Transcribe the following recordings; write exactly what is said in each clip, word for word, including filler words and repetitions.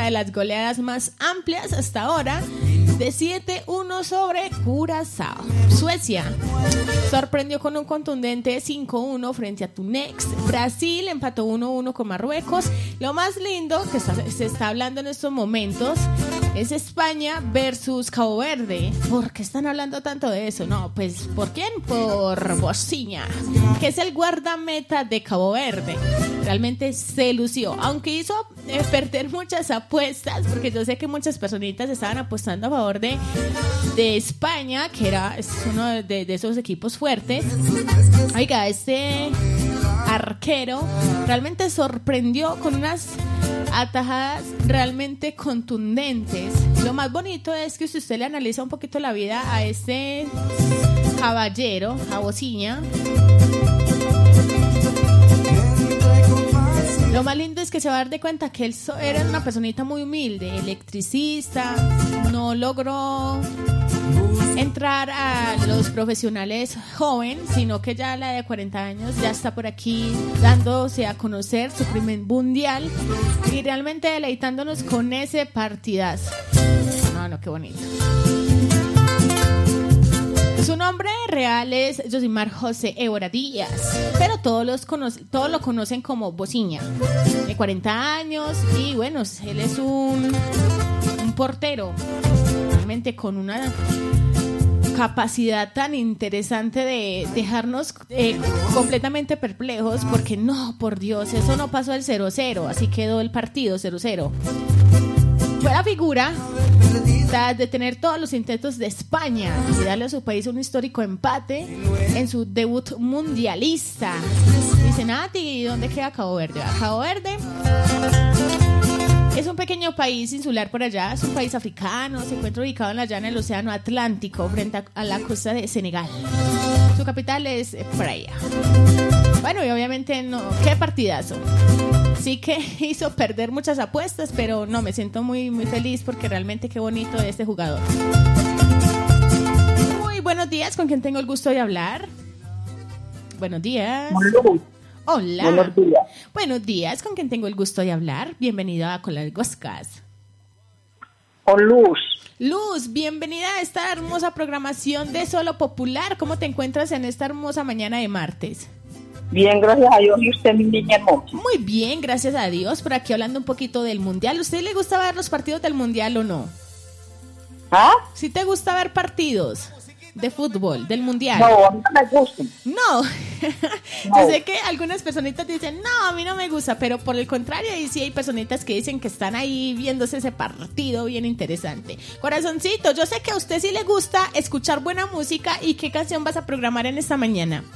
de las goleadas más amplias hasta ahora, de siete uno sobre Curazao. Suecia sorprendió con un contundente cinco uno frente a Túnez. Brasil empató uno uno con Marruecos. Lo más lindo que está, se está hablando en estos momentos es España versus Cabo Verde. ¿Por qué están hablando tanto de eso? No, pues ¿por quién? Por Bociña, que es el guardameta de Cabo Verde. Realmente se lució, aunque hizo eh, perder muchas apuestas, porque yo sé que muchas personitas estaban apostando a favor de, de España, que era es uno de, de esos equipos fuertes. Oiga, este arquero realmente sorprendió con unas atajadas realmente contundentes. Lo más bonito es que si usted le analiza un poquito la vida a este caballero, a Bociña, lo más lindo es que se va a dar de cuenta que él era una personita muy humilde, electricista, no logró entrar a los profesionales joven, sino que ya a la de cuarenta años ya está por aquí dándose a conocer su primer mundial y realmente deleitándonos con ese partidazo. No, no, qué bonito. Su nombre real es Josimar José Évora Díaz, pero todos, los conoce, todos lo conocen como Bociña, de cuarenta años, y bueno, él es un, un portero, realmente con una capacidad tan interesante de dejarnos eh, completamente perplejos, porque no, por Dios, eso no pasó el cero cero, así quedó el partido cero cero. Fue la figura tras de tener todos los intentos de España y darle a su país un histórico empate en su debut mundialista. Dicen, ah, ¿y dónde queda Cabo Verde? Cabo Verde es un pequeño país insular por allá, es un país africano, se encuentra ubicado allá en el Océano Atlántico, frente a, a la costa de Senegal. Su capital es Praia. Bueno, y obviamente no, qué partidazo. Sí que hizo perder muchas apuestas, pero no, me siento muy, muy feliz porque realmente qué bonito es este jugador. Muy buenos días, ¿con quién tengo el gusto de hablar? Buenos días. Hola. Hola. Buenos días. Buenos días, ¿con quién tengo el gusto de hablar? Bienvenido a Con las Goscas. Con Luz. Luz, bienvenida a esta hermosa programación de Solo Popular. ¿Cómo te encuentras en esta hermosa mañana de martes? Bien, gracias a Dios. ¿Y usted, mi niña hermosa? Muy bien, gracias a Dios. Por aquí hablando un poquito del Mundial. ¿A usted le gusta ver los partidos del Mundial o no? ¿Ah? ¿Sí te gusta ver partidos de fútbol, del Mundial? No, a mí no me gusta. No. No. Yo sé que algunas personitas dicen, no, a mí no me gusta, pero por el contrario, ahí sí hay personitas que dicen que están ahí viéndose ese partido bien interesante. Corazoncito, yo sé que a usted sí le gusta escuchar buena música. ¿Y qué canción vas a programar en esta mañana?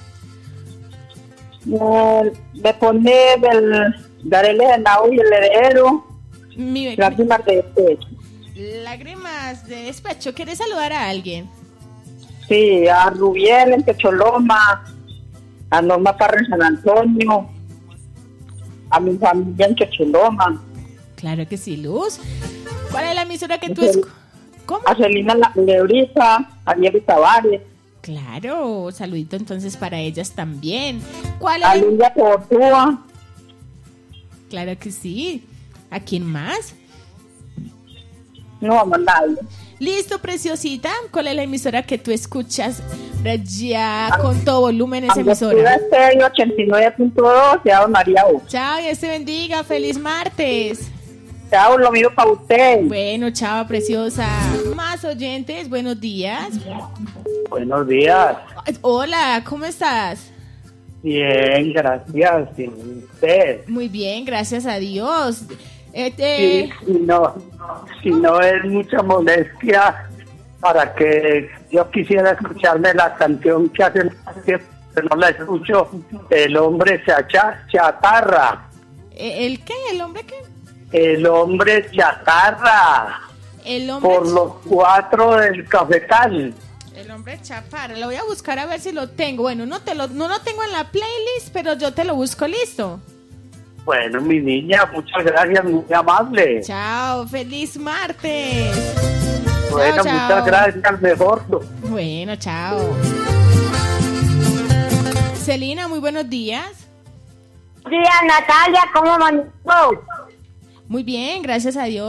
Eh, me pone del Darele de Nau y el heredero. Mi... Lágrimas de despecho. Lágrimas de despecho. ¿Quieres saludar a alguien? Sí, a Rubiel en Techoloma, a Norma Parra en San Antonio, a mi familia en Techoloma. Claro que sí, Luz. ¿Cuál es la emisora que tú escuchas? ¿Cómo? A Celina Lebrija, a Diego Tavares. Claro, saludito entonces para ellas también. ¿Cuál es? A Lidia Portúa. Claro que sí. ¿A quién más? No, a nadie. Listo, preciosita. ¿Cuál es la emisora que tú escuchas ya con todo volumen esa emisora? Estéreo ochenta y nueve punto dos, ya don María O. Chao, Dios te bendiga. Feliz martes. Chao, lo miro para usted. Bueno, chao, preciosa. Más oyentes, buenos días. Buenos días. Hola, ¿cómo estás? Bien, gracias. ¿Y usted? Muy bien, gracias a Dios. Este... Sí, si no, si no es mucha molestia para que yo quisiera escucharme la canción que hace que no la escucho, El hombre chacha, chatarra. ¿El qué? ¿El hombre qué? El hombre chatarra. El hombre por los cuatro del Cafetal. El hombre chaparra, lo voy a buscar a ver si lo tengo. Bueno, no te lo, no lo tengo en la playlist, pero yo te lo busco, listo. Bueno, mi niña, muchas gracias, muy amable. Chao, feliz martes. Bueno, chao, muchas chao. gracias, mejor. Bueno, chao. Celina, muy buenos días. Buenos días, Natalia, ¿cómo mandó? Muy bien, gracias a Dios.